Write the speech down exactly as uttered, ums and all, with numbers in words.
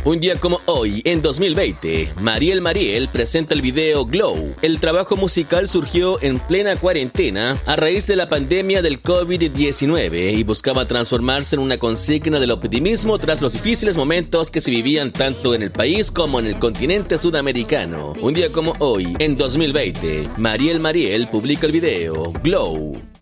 Un día como hoy, en dos mil veinte, Mariel Mariel presenta el video Glow. El trabajo musical surgió en plena cuarentena a raíz de la pandemia del COVID diecinueve y buscaba transformarse en una consigna del optimismo tras los difíciles momentos que se vivían tanto en el país como en el continente sudamericano. Un día como hoy, en dos mil veinte, Mariel Mariel publica el video Glow.